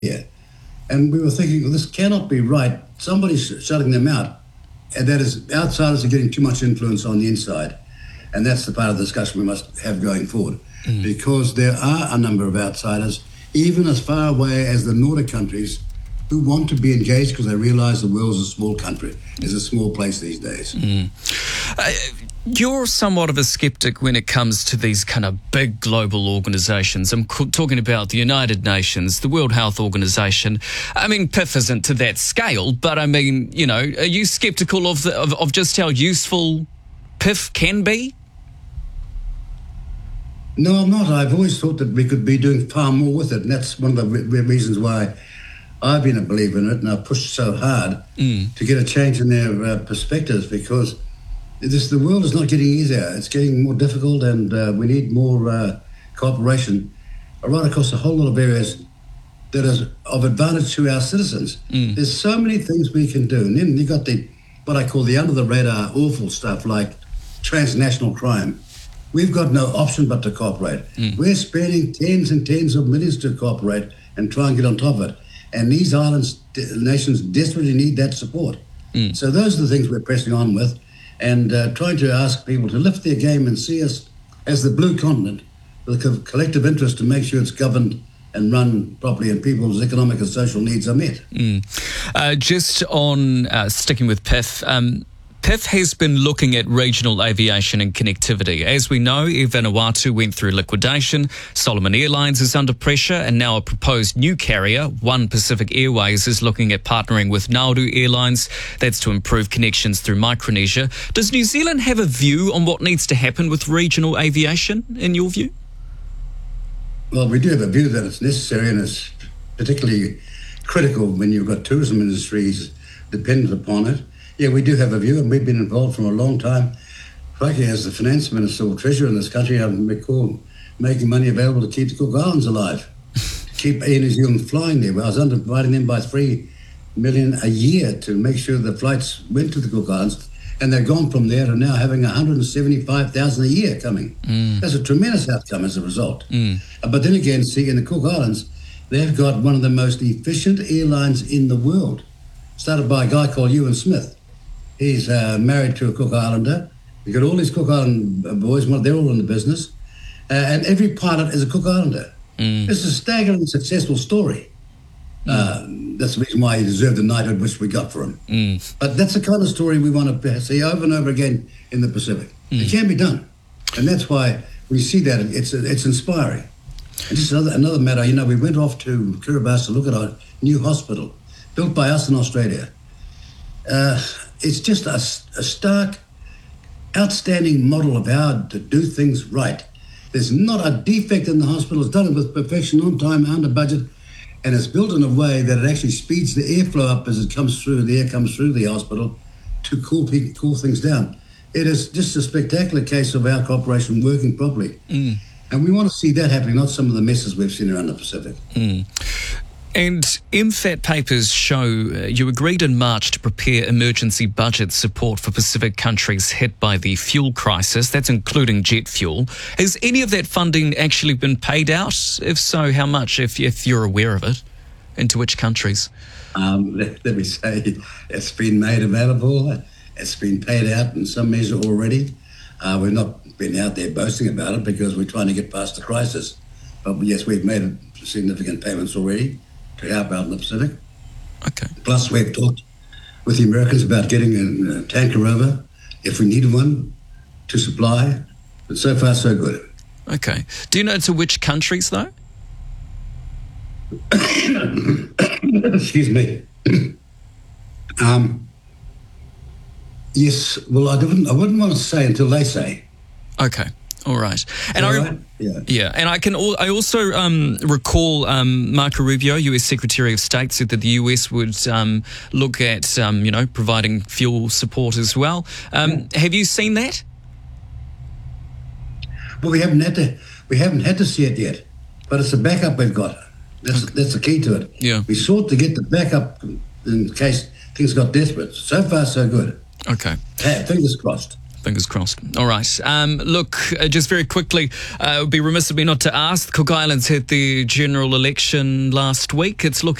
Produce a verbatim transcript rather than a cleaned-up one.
here. And we were thinking, well, this cannot be right. Somebody's shutting them out. And that is, outsiders are getting too much influence on the inside. And that's the part of the discussion we must have going forward. Mm. Because there are a number of outsiders, even as far away as the Nordic countries, who want to be engaged because they realise the world's a small country. It's a small place these days. Mm. Uh, You're somewhat of a skeptic when it comes to these kind of big global organisations. I'm co- talking about the United Nations, the World Health Organisation. I mean, P I F isn't to that scale, but I mean, you know, are you sceptical of, the, of, of just how useful P I F can be? No, I'm not. I've always thought that we could be doing far more with it, and that's one of the re- reasons why I've been a believer in it, and I've pushed so hard mm. to get a change in their uh, perspectives, because This, the world is not getting easier. It's getting more difficult, and uh, we need more uh, cooperation right across a whole lot of areas that is of advantage to our citizens. Mm. There's so many things we can do. And then you've got the what I call the under-the-radar awful stuff like transnational crime. We've got no option but to cooperate. Mm. We're spending tens and tens of millions to cooperate and try and get on top of it. And these islands, nations desperately need that support. Mm. So those are the things we're pressing on with, and uh, trying to ask people to lift their game and see us as the blue continent with a collective interest to make sure it's governed and run properly and people's economic and social needs are met. Mm. Uh, just on uh, sticking with P I F, um, P I F has been looking at regional aviation and connectivity. As we know, Air Vanuatu went through liquidation, Solomon Airlines is under pressure, and now a proposed new carrier, One Pacific Airways, is looking at partnering with Nauru Airlines. That's to improve connections through Micronesia. Does New Zealand have a view on what needs to happen with regional aviation, in your view? Well, we do have a view that it's necessary, and it's particularly critical when you've got tourism industries dependent upon it. Yeah, we do have a view, and we've been involved for a long time. Frankly, as the finance minister or treasurer in this country, I recall making money available to keep the Cook Islands alive, to keep Air New Zealand flying there. I was underwriting them by three million a year to make sure the flights went to the Cook Islands, and they've gone from there to now having one hundred seventy-five thousand a year coming. Mm. That's a tremendous outcome as a result. Mm. But then again, see, in the Cook Islands, they've got one of the most efficient airlines in the world, started by a guy called Ewan Smith. He's uh, married to a Cook Islander. You've got all these Cook Island boys, they're all in the business. Uh, and every pilot is a Cook Islander. Mm. It's a staggering successful story. Mm. Uh, that's the reason why he deserved the knighthood which we got for him. Mm. But that's the kind of story we want to see over and over again in the Pacific. Mm. It can be done. And that's why we see that. It's it's inspiring. And just another, another matter, you know, we went off to Kiribati to look at our new hospital, built by us in Australia. Uh, it's just a, a stark, outstanding model of how to do things right. There's not a defect in the hospital. It's done with perfection, on time, under budget, and it's built in a way that it actually speeds the airflow up as it comes through, the air comes through the hospital to cool, cool things down. It is just a spectacular case of our cooperation working properly. Mm. And we want to see that happening, not some of the messes we've seen around the Pacific. Mm. And M FAT papers show uh, you agreed in March to prepare emergency budget support for Pacific countries hit by the fuel crisis. That's including jet fuel. Has any of that funding actually been paid out? If so, how much, if, if you're aware of it? And to which countries? Um, let, let me say, it's been made available. It's been paid out in some measure already. Uh, we've not been out there boasting about it because we're trying to get past the crisis. But yes, we've made significant payments already to help out in the Pacific. Okay. Plus, we've talked with the Americans about getting a, a tanker over, if we needed one, to supply. But so far, so good. Okay. Do you know to which countries, though? Excuse me. um, yes, well, I wouldn't, I wouldn't want to say until they say. Okay. All right. And I, right? Yeah. yeah, and I can. Al- I also um, recall um, Marco Rubio, U S Secretary of State, said that the U S would um, look at, um, you know, providing fuel support as well. Um, yeah. Have you seen that? Well, we haven't had to. We haven't had to see it yet, but it's a backup we've got. That's okay. That's the key to it. Yeah. We sought to get the backup in case things got desperate. So far, so good. Okay. Uh, fingers crossed. Fingers crossed. All right. Um, look, uh, just very quickly, uh, it would be remiss of me not to ask. Cook Islands had the general election last week. It's looking